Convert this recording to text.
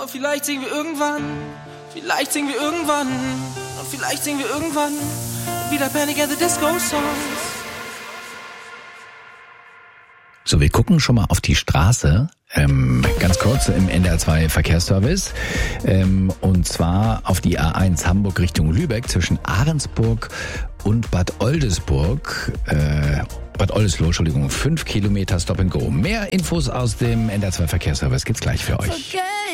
Oh, vielleicht singen wir irgendwann, vielleicht singen wir irgendwann, und vielleicht singen wir irgendwann wieder Panic at the Disco Songs. So, wir gucken schon mal auf die Straße, ganz kurz im NDR 2 Verkehrsservice, und zwar auf die A1 Hamburg Richtung Lübeck zwischen Ahrensburg und Bad Oldesloe, 5 Kilometer Stop and Go. Mehr Infos aus dem NDR 2 Verkehrsservice gibt's gleich für euch.